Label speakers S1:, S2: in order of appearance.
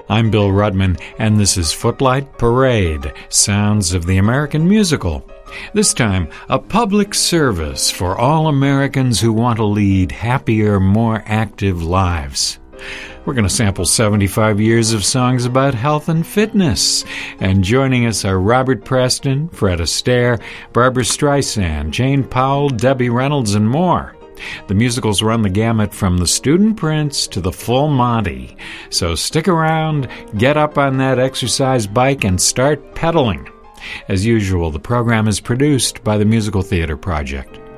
S1: I'm Bill Rudman, and this is Footlight Parade, Sounds of the American Musical. This time, a public service for all Americans who want to lead happier, more active lives. We're going to sample 75 years of songs about health and fitness. And joining us are Robert Preston, Fred Astaire, Barbra Streisand, Jane Powell, Debbie Reynolds, and more. The musicals run the gamut from The Student Prince to The Full Monty. So stick around, get up on that exercise bike, and start pedaling. As usual, the program is produced by the Musical Theater Project.